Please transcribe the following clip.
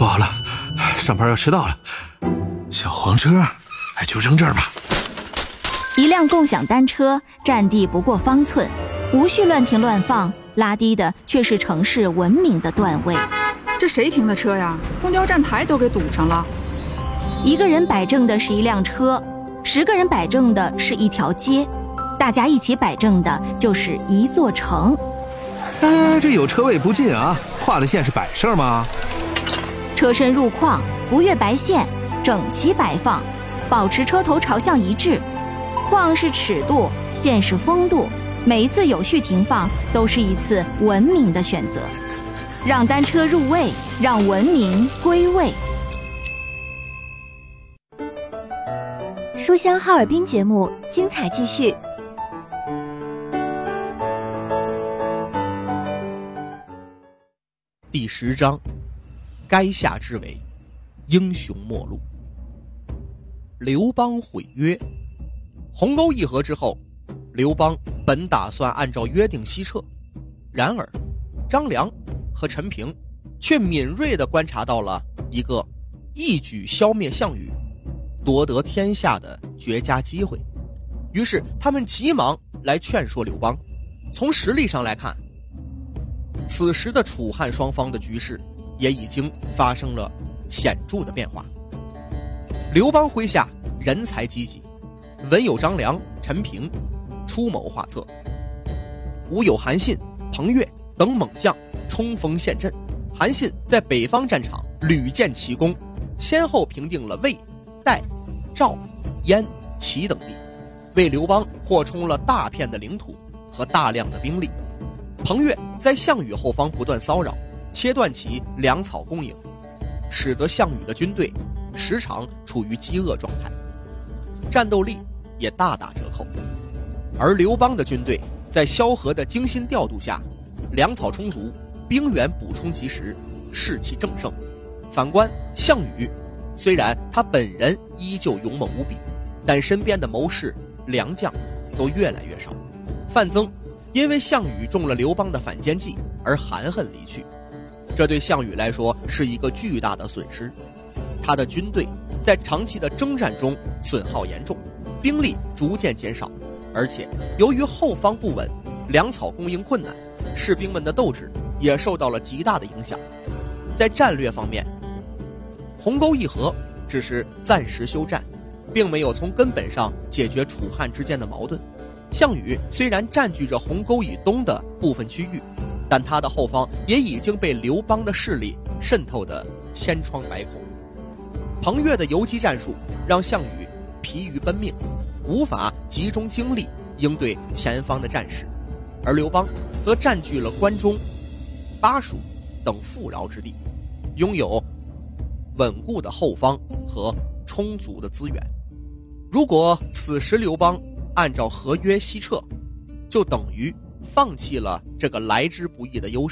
不好了，上班要迟到了。小黄车，就扔这儿吧。 一辆共享单车占地不过方寸，无序乱停乱放，拉低的却是城市文明的段位。 这谁停的车呀？公交站台都给堵上了。 一个人摆正的是一辆车，10个人摆正的是一条街，大家一起摆正的就是一座城。 这有车位不进啊，画的线是摆设吗？ 车身入框，不越白线，整齐摆放，保持车头朝向一致。框是尺度，线是风度，每一次有序停放都是一次文明的选择。让单车入位，让文明归位。 书香哈尔滨节目精彩继续。 第10章，垓下之围，英雄末路。刘邦毁约。鸿沟议和之后，刘邦本打算按照约定西撤，然而张良和陈平却敏锐地观察到了一个一举消灭项羽，夺得天下的绝佳机会。于是他们急忙来劝说刘邦。从实力上来看，此时的楚汉双方的局势也已经发生了显著的变化。刘邦麾下人才济济，文有张良、陈平出谋划策，武有韩信、彭越等猛将冲锋陷阵。韩信在北方战场屡建奇功，先后平定了魏、代、赵、燕、齐等地，为刘邦扩充了大片的领土和大量的兵力。彭越在项羽后方不断骚扰，切断其粮草供应，使得项羽的军队时常处于饥饿状态，战斗力也大打折扣。而刘邦的军队在萧何的精心调度下，粮草充足，兵源补充及时，士气正盛。反观项羽，虽然他本人依旧勇猛无比，但身边的谋士良将都越来越少。范增因为项羽中了刘邦的反间计而含恨离去，这对项羽来说是一个巨大的损失。他的军队在长期的征战中损耗严重，兵力逐渐减少，而且由于后方不稳，粮草供应困难，士兵们的斗志也受到了极大的影响。在战略方面，鸿沟议和只是暂时休战，并没有从根本上解决楚汉之间的矛盾。项羽虽然占据着鸿沟以东的部分区域，但他的后方也已经被刘邦的势力渗透得千疮百孔。彭越的游击战术让项羽疲于奔命，无法集中精力应对前方的战事，而刘邦则占据了关中、巴蜀等富饶之地，拥有稳固的后方和充足的资源。如果此时刘邦按照合约西撤，就等于放弃了这个来之不易的优势。